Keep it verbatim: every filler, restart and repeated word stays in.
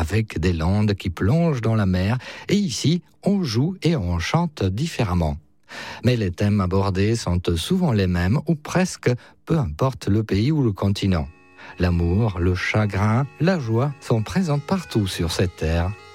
avec des landes qui plongent dans la mer, et ici, on joue et on chante différemment. Mais les thèmes abordés sont souvent les mêmes, ou presque, peu importe le pays ou le continent. L'amour, le chagrin, la joie sont présents partout sur cette terre.